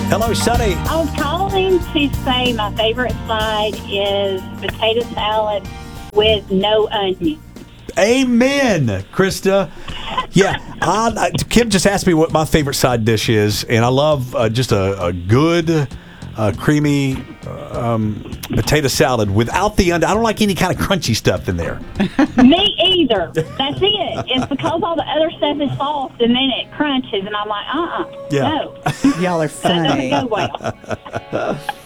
Hello, Sunny. I was calling to say my favorite side is potato salad with no onion. Amen, Krista. Yeah, Kim just asked me what my favorite side dish is, and I love just a good, creamy potato salad without the onion. I don't like any kind of crunchy stuff in there. Me either. That's it. It's because all the other stuff is soft, and then it crunches, and I'm like, Yeah. no. Y'all are That doesn't funny. go well.